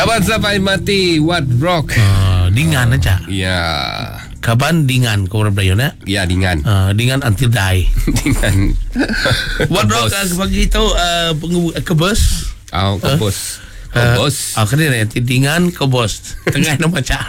Laban sampai mati What Rock. Dingan aja. Ya. Kaban dingan kau orang Melayu na? Ya dingan. Dingan until die. Dingan. What Rock pagi itu kebos. Kebos. Kebos. Kena nanti dingan kebos. Tengah nama cak.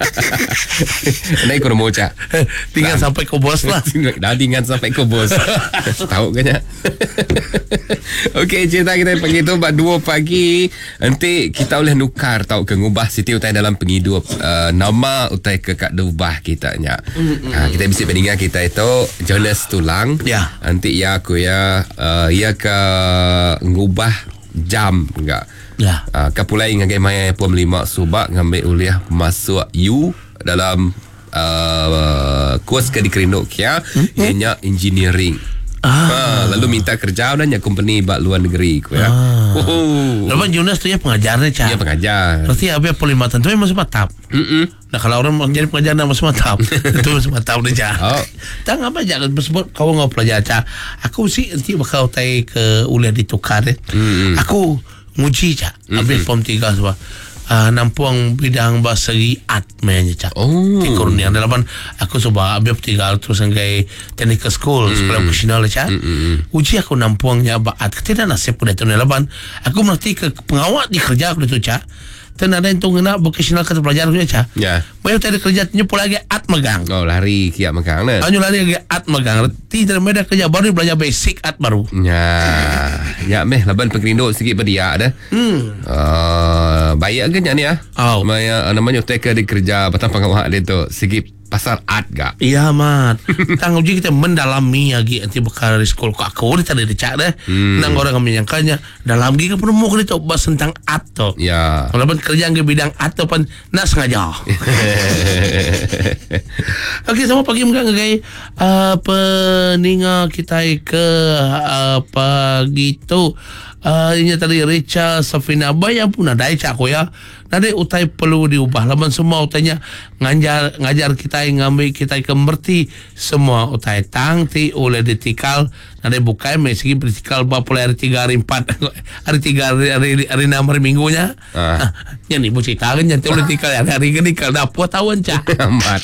Naik kurang mau cak. Dingan sampai kebos lah. Dah dingan sampai kebos. Tahu kan ya? Okey, cerita kita pagi tu 2 pagi. Nanti kita boleh nukar tahu ke ngubah Siti utai dalam penghidup nama utai ke kak ubah kita nya. Kita bisa pendengar kita itu Jonas Tulang. Ya. Nanti ya aku ya ke ngubah jam enggak. Ya. Kapulai ngagai maya pom 5 subak ngambil uliah masuk U dalam kurs ke di Kerindok kia ianya engineering. Lalu minta kerja dan ya company bak luar negeri ko ya. Lepas Jonas tu ya pengajarnya cak. Ya pengajar. Berarti apa polimatan tu masih matap. Nah kalau orang jadi pengajar nama masih matap, itu masih matap dah cak. Tak apa jangan sebut kau ngau pelajar cak. Aku sih nanti bakal tay ke uliah ditukar. Aku nguji cak. Habis form 3 sebab nampuang bidang bahasa art mainnya cak. Di kurnian dalam aku coba habis 3 terus ngai technical school sekolah profesional cak. Uji aku nampuangnya art. Tidak nasib pun itu dalam aku mesti ke pengawat di kerja aku itu cak. Dan ada yang tunggu nak vocational ke pelajaran aku cak. Ya. Bayar tadi kerja nyepul lagi art megang. Lari kiat megang nah. Anyu lari lagi art megang. Tidak ada kerja baru belajar basic art baru. Ya meh laban Pekerindo sikit berdia dah. Baik ke ni ya? Namanya teka di kerja batang pengawat dia tu sikit pasal art gak? Iya mat. Tang uji kita mendalami lagi nanti bakal di sekolah kok aku tadi dicak deh. Nang orang kami menyangkanya dalam lagi kan penemukan itu bahas tentang art tu. Ya. Kalau kerja ke bidang art tu pun nak sengaja. Okey sama pagi muka ngagai peninga kita ke pagi tu. Ini tadi Richa Safina Bayam pun ada cak aku ya. Nanti utai perlu diubah. Laman semua utainya ngajar kita ngambil kita kemerti semua utai tangti oleh ditikal. Nanti bukai mesigi bertikal berapa hari 3 hari 4 hari 3 hari 6 hari minggunya. Yang ni cerita kan nanti oleh tikal hari kenikal dah puas tahun cak. Amat.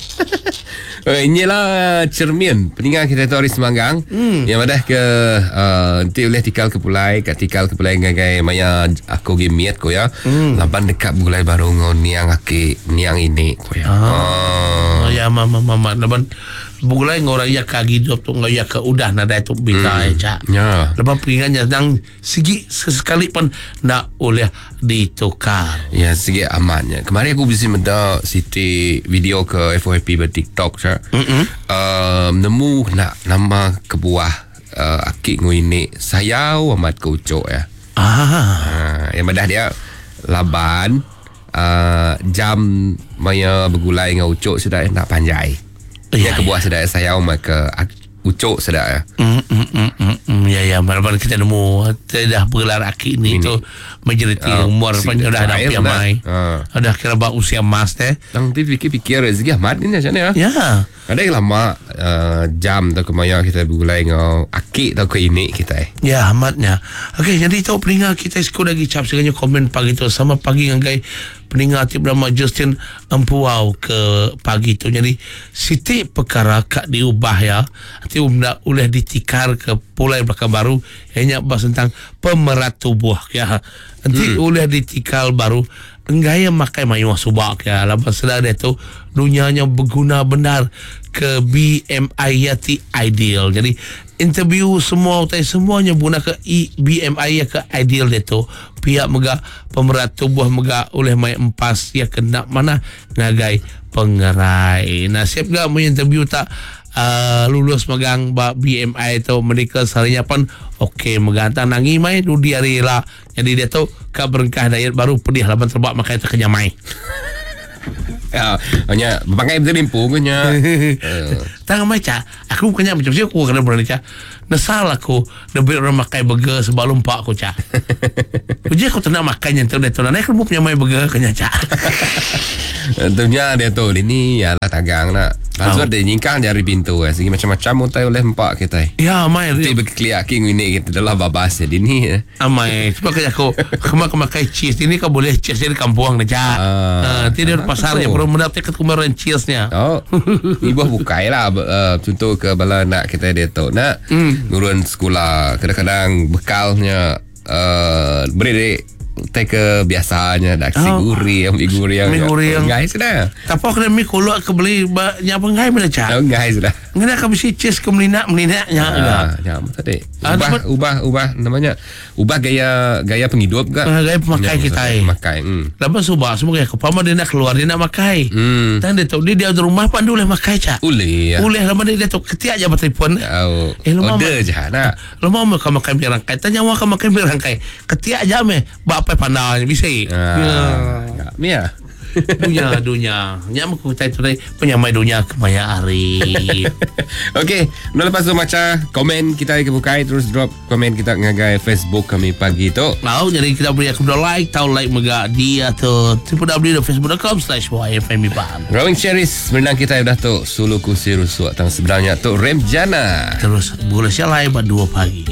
Inilah cermin peninggal kita tu Aris Manggang yang ada ke nanti oleh tikal ke pulai ngagai maya aku gimiat ko ya laban dekat bulai baru ngoniang aki niang ini ko ya. Ya mama laban bulai ngorang ya kagi hidup tu ngaya ke udah nada itu bisa cak. Ya. Laban peninggalnya nang segi sekali pun nak oleh ditukar. Ya segi amannya. Kemarin aku bisa menda Siti video ke FYP ber TikTok cak. Nemu nak nama kebuah akik ngoini sayau amat keucok ya. Yang madah dia laban jam maya bergulai dengan ucok sudah nak panjai. Dia kebuah sudah sayau maka ucok sudah ya. Ya mana kita nemu dah bergelar akik ni tu majoriti umur panjang dah ada piamai. Ada kira bak usia emas teh. Nanti fikir rezeki amat ni macam ni ya. Ya. Ada yang lama jam tu kemaya kita bergulai dengan akik tu ke ini kita. Ya amatnya. Okey jadi tu peningat kita sekolah lagi cap segala komen pagi tu sama pagi ngai peningat tip nama Justin Empuau ke pagi tu. Jadi Siti perkara kak diubah ya. Nanti boleh ditikar ke pulai belakang baru hanya bahas tentang pemerat tubuh ya. Nanti boleh ditikal baru enggak makai mayuah subak ya. Lepas sedar dia tu dunianya berguna benar ke BMI Yati Ideal. Jadi interview semuanya guna ke BMI ya ke Ideal dia tu. Pihak mega pemerat tubuh mega oleh mai empas ya kena mana ngagai pengerai. Nasib gak mau interview tak lulus megang BMI tu mereka seharinya pun okey megantan nangi mai du dia rela. Jadi dia tu ka berengkah diet baru pedih laban terbak makai terkenyam mai. Ya, hanya berbagai berlimpung nya. Tang macam aku bukannya macam siapa aku kena berani cak. Nesal aku lebih orang makai burger sebelum pak aku cak. Jadi aku tak nak makan yang tu dia tu nak aku punya mai burger kena cak. Tentunya dia tu ini ialah tagang nak Lepas tu ada nyingkang dari pintu segi macam-macam mutai oleh empak kita. Ya, mai. Dia berkeliak king ini kita adalah babas jadi ni. Amai, sebab kaya aku kemakai cheese ini kau boleh cheese dari kampung aja. Tidak pasarnya perlu mendapat kemarin cheese-nya. Oh, ibu bukai lah. Contoh ke bala nak kita dia tahu nak ngurun sekolah kadang-kadang bekalnya beri ke biasanya dak siguri yang guys dah. Tapi kena mi kolok ke beli banyak pengai mana cak. Guys dah. Ngena ka bisi cheese ke melinaknya. Ya, tadi. Ubah namanya. Ubah gaya penghidup ke? Gaya pemakai kita. Makai. Lepas ubah semua gaya kepama dia nak keluar dia nak makai. Dan dia tahu dia di rumah pandu boleh makai cak. Boleh lama dia tahu ketiak je telefon. Order je nak. Lama ka makan pirangkai. Tanya wa ka makan pirangkai. Ketiak je me. Apa pandangnya bisa. Ya. Dunia Nya aku tadi penyamai dunia kemaya hari. Okey, lepas tu macam komen kita bukai terus drop komen kita ngagai Facebook kami pagi tu. Lalu jadi kita beri aku like, tahu like mega dia tu www.facebook.com/yfmipan. Growing Cherries menang kita dah tu Suluku Sirusu atau sebenarnya tu Remjana. Terus boleh sialai pada 2 pagi.